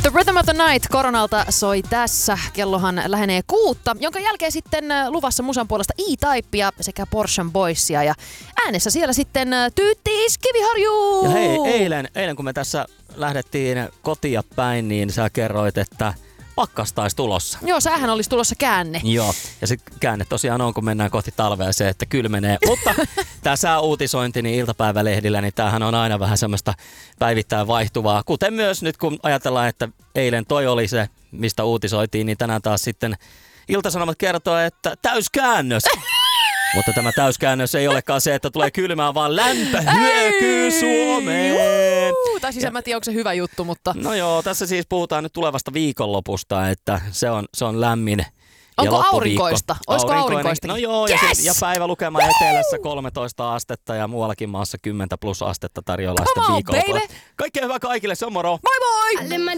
The Rhythm of the Night koronalta soi tässä. Kellohan lähenee 6, jonka jälkeen sitten luvassa musan puolesta E-Typea sekä Portion Boysia. Ja äänessä siellä sitten Tyyttis Kiviharju! Ja hei, eilen kun me tässä lähdettiin kotia päin, niin sä kerroit, että pakkasta olisi tulossa. Joo, sähän olisi tulossa käänne. Joo, ja se käänne tosiaan on, kun mennään kohti talvea se, että kylmenee. Mutta tää sääuutisointi niin iltapäivälehdillä, niin tämähän on aina vähän semmoista päivittäin vaihtuvaa. Kuten myös nyt, kun ajatellaan, että eilen toi oli se, mistä uutisoitiin, niin tänään taas sitten Ilta-Sanomat kertoo, että täyskäännös. Mutta tämä täyskäännös ei olekaan se, että tulee kylmää, vaan lämpö hyökyy Suomeen. Tai siis en mä tiedä, onko se hyvä juttu, mutta... No joo, tässä siis puhutaan nyt tulevasta viikonlopusta, että se on lämmin. Onko aurinkoista? Olisiko aurinkoista? No joo, yes! ja päivälukema etelässä 13 astetta ja muuallakin maassa 10+ astetta tarjolla sitten viikonlopulla. Kaikkea hyvää kaikille, se on moro! Moi moi!